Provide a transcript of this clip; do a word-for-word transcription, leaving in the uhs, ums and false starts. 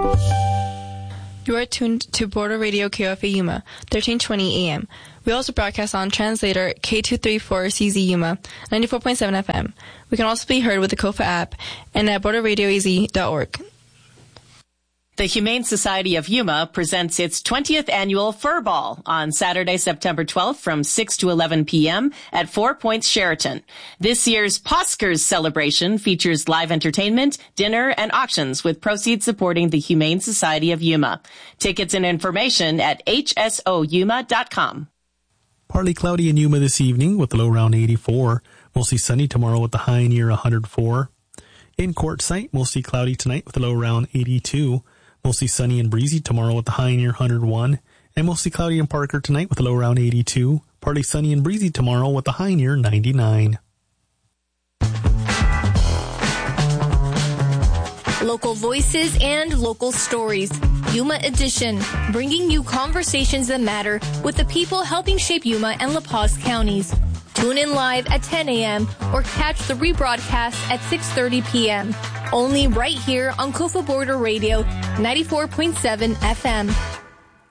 You are tuned to Border Radio K O F A Yuma, thirteen twenty A M. We also broadcast on translator K two thirty-four C Z Yuma, ninety-four point seven F M. We can also be heard with the K O F A app and at border radio a z dot org. The Humane Society of Yuma presents its twentieth annual Fur Ball on Saturday, September twelfth from six to eleven p.m. at Four Points Sheraton. This year's Poskers celebration features live entertainment, dinner, and auctions with proceeds supporting the Humane Society of Yuma. Tickets and information at h s o yuma dot com. Partly cloudy in Yuma this evening with the low around eighty-four. Mostly sunny tomorrow with the high near one hundred four. In Quartzsite, mostly cloudy tonight with the low around eighty-two. Mostly sunny and breezy tomorrow with the high near one hundred one. And mostly cloudy in Parker tonight with a low around eighty-two. Partly sunny and breezy tomorrow with the high near ninety-nine. Local voices and local stories. Yuma Edition, bringing you conversations that matter with the people helping shape Yuma and La Paz counties. Tune in live at ten a.m. or catch the rebroadcast at six thirty p.m. Only right here on K O F A Border Radio, ninety-four point seven F M.